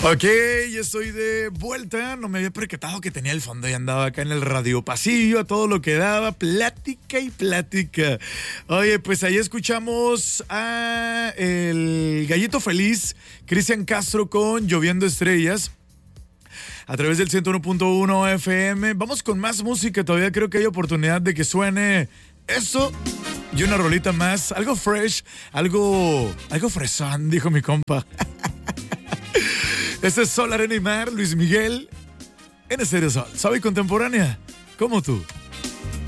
Ok, ya estoy de vuelta. No me había percatado que tenía el fondo y andaba acá en el radio pasillo a todo lo que daba, plática y plática. Oye, pues ahí escuchamos a el Gallito Feliz, Cristian Castro con Lloviendo Estrellas a través del 101.1 FM. Vamos con más música, todavía creo que hay oportunidad de que suene eso y una rolita más, algo fresh, algo fresón, dijo mi compa. Este es Sol, Arena y Mar, Luis Miguel, en Estéreo Sol. Sabe contemporánea, como tú.